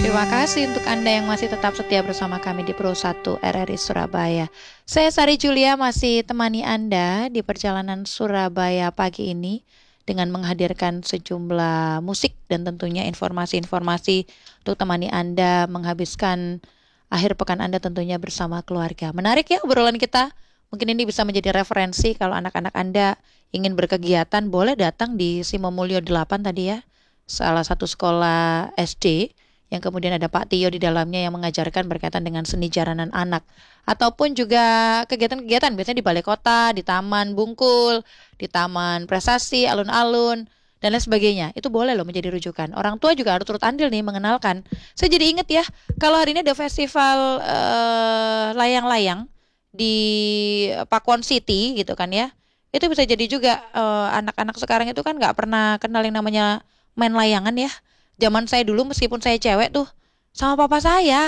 Terima kasih untuk Anda yang masih tetap setia bersama kami di Pro 1 RRI Surabaya. Saya Sari Julia masih temani Anda di perjalanan Surabaya pagi ini dengan menghadirkan sejumlah musik dan tentunya informasi-informasi untuk temani Anda menghabiskan akhir pekan Anda tentunya bersama keluarga. Menarik ya obrolan kita. Mungkin ini bisa menjadi referensi kalau anak-anak Anda ingin berkegiatan, boleh datang di Simomulyo 8 tadi ya. Salah satu sekolah SD yang kemudian ada Pak Tio di dalamnya yang mengajarkan berkaitan dengan seni jaranan anak. Ataupun juga kegiatan-kegiatan biasanya di balai kota, di Taman Bungkul, di Taman Prestasi, alun-alun, dan lain sebagainya. Itu boleh loh menjadi rujukan. Orang tua juga harus turut andil nih mengenalkan. Saya jadi ingat ya, kalau hari ini ada festival layang-layang di Pakuan City gitu kan ya. Itu bisa jadi juga anak-anak sekarang itu kan nggak pernah kenal yang namanya main layangan ya. Zaman saya dulu meskipun saya cewek tuh sama papa saya.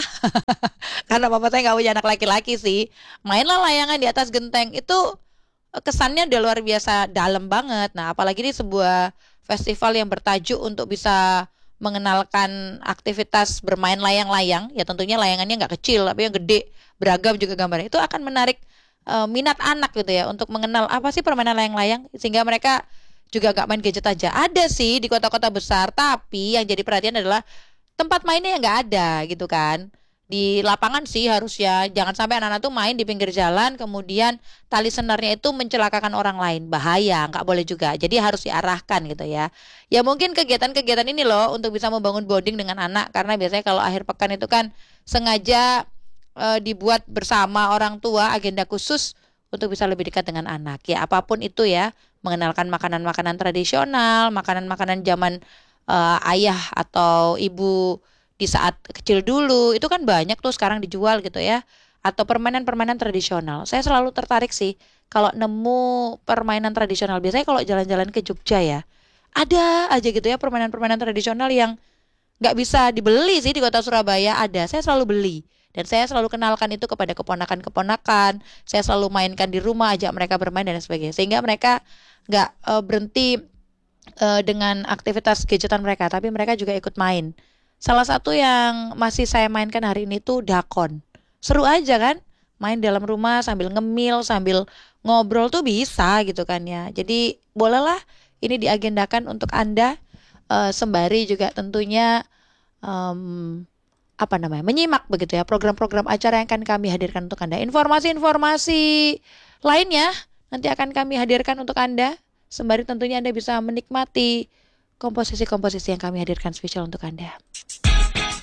Karena papa saya nggak punya anak laki-laki sih. Mainlah layangan di atas genteng. Itu kesannya udah luar biasa dalam banget. Nah, apalagi di sebuah festival yang bertajuk untuk bisa mengenalkan aktivitas bermain layang-layang. Ya tentunya layangannya nggak kecil, tapi yang gede, beragam juga gambarnya. Itu akan menarik minat anak gitu ya untuk mengenal apa sih permainan layang-layang. Sehingga mereka juga gak main gadget aja. Ada sih di kota-kota besar, tapi yang jadi perhatian adalah tempat mainnya yang gak ada gitu kan. Di lapangan sih harusnya jangan sampai anak-anak tuh main di pinggir jalan kemudian tali senarnya itu mencelakakan orang lain. Bahaya, gak boleh juga. Jadi harus diarahkan gitu ya. Ya mungkin kegiatan-kegiatan ini loh untuk bisa membangun bonding dengan anak, karena biasanya kalau akhir pekan itu kan sengaja dibuat bersama orang tua agenda khusus untuk bisa lebih dekat dengan anak. Ya apapun itu ya, mengenalkan makanan-makanan tradisional, makanan-makanan zaman ayah atau ibu di saat kecil dulu, itu kan banyak tuh sekarang dijual gitu ya. Atau permainan-permainan tradisional. Saya selalu tertarik sih kalau nemu permainan tradisional. Biasanya kalau jalan-jalan ke Jogja ya, ada aja gitu ya permainan-permainan tradisional yang nggak bisa dibeli sih di kota Surabaya. Ada, saya selalu beli. Dan saya selalu kenalkan itu kepada keponakan-keponakan. Saya selalu mainkan di rumah, ajak mereka bermain dan sebagainya. Sehingga mereka nggak berhenti dengan aktivitas gadgetan mereka, tapi mereka juga ikut main. Salah satu yang masih saya mainkan hari ini tuh dakon. Seru aja kan? Main dalam rumah sambil ngemil, sambil ngobrol tuh bisa gitu kan ya. Jadi bolehlah ini diagendakan untuk Anda sembari juga tentunya menyimak begitu ya program-program acara yang akan kami hadirkan untuk Anda. Informasi-informasi lainnya nanti akan kami hadirkan untuk Anda, sembari tentunya Anda bisa menikmati komposisi-komposisi yang kami hadirkan spesial untuk Anda.